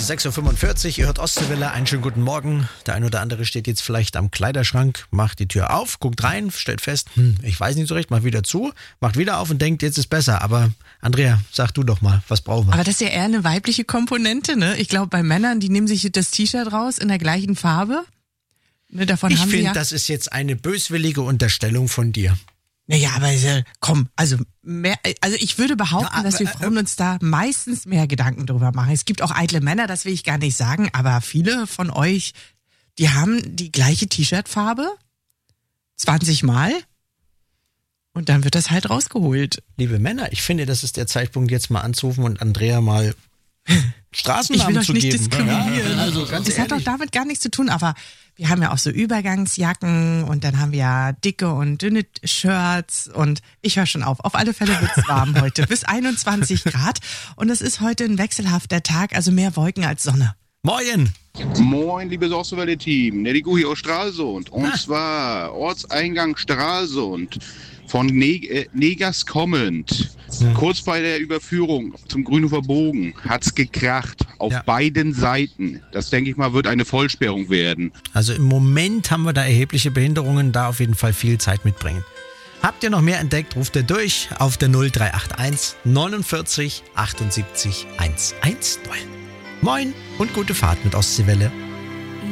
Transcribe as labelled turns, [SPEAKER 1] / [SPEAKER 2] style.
[SPEAKER 1] 6.45 Uhr, ihr hört Ostseewelle, einen schönen guten Morgen. Der ein oder andere steht jetzt vielleicht am Kleiderschrank, macht die Tür auf, guckt rein, stellt fest, ich weiß nicht so recht, macht wieder zu, macht wieder auf und denkt, jetzt ist besser. Aber Andrea, sag du doch mal, was brauchen wir?
[SPEAKER 2] Aber das ist ja eher eine weibliche Komponente, ne? Ich glaube, bei Männern, die nehmen sich das T-Shirt raus in der gleichen Farbe. Ne, davon
[SPEAKER 1] Ich
[SPEAKER 2] haben sie
[SPEAKER 1] finde,
[SPEAKER 2] ja.
[SPEAKER 1] das ist jetzt eine böswillige Unterstellung von dir.
[SPEAKER 2] Naja, aber komm, also ich würde behaupten, dass wir Frauen uns da meistens mehr Gedanken drüber machen. Es gibt auch eitle Männer, das will ich gar nicht sagen, aber viele von euch, die haben die gleiche T-Shirt-Farbe 20 Mal und dann wird das halt rausgeholt.
[SPEAKER 1] Liebe Männer, ich finde, das ist der Zeitpunkt, jetzt mal anzurufen und Andrea mal Straßennamen zu geben.
[SPEAKER 2] Ich will euch nicht diskriminieren.
[SPEAKER 1] Ja, also ganz
[SPEAKER 2] das hat doch damit gar nichts zu tun, aber wir haben ja auch so Übergangsjacken und dann haben wir ja dicke und dünne Shirts und ich höre schon auf. Auf alle Fälle wird's warm heute, bis 21 Grad und es ist heute ein wechselhafter Tag, also mehr Wolken als Sonne.
[SPEAKER 1] Moin!
[SPEAKER 3] Moin, liebes Ostseewelle-Team, Neddigu hier aus Stralsund. Und zwar Ortseingang Stralsund von Negers kommend. Kurz bei der Überführung zum Grünhofer Bogen hat's gekracht auf beiden Seiten. Das, denke ich mal, wird eine Vollsperrung werden.
[SPEAKER 1] Also im Moment haben wir da erhebliche Behinderungen, da auf jeden Fall viel Zeit mitbringen. Habt ihr noch mehr entdeckt, ruft ihr durch auf der 0381 49 78 110. Moin und gute Fahrt mit Ostseewelle.